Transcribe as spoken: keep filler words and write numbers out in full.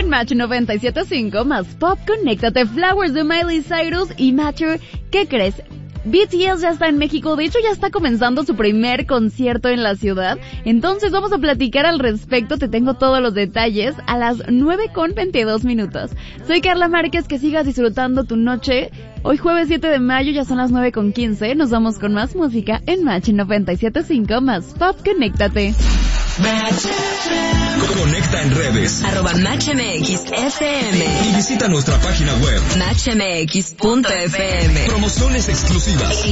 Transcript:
en Match noventa y siete punto cinco más Pop, conéctate. Flowers de Miley Cyrus y Matter. ¿Qué crees? B T S ya está en México, de hecho ya está comenzando su primer concierto en la ciudad, entonces vamos a platicar al respecto, te tengo todos los detalles a las nueve con veintidós minutos. Soy Carla Márquez, que sigas disfrutando tu noche. Hoy jueves siete de mayo, ya son las nueve con quince, nos vamos con más música en Match noventa y siete punto cinco más Pop, conéctate. Conecta en redes arroba Match M X F M y visita nuestra página web match m x punto f m. Promociones exclusivas.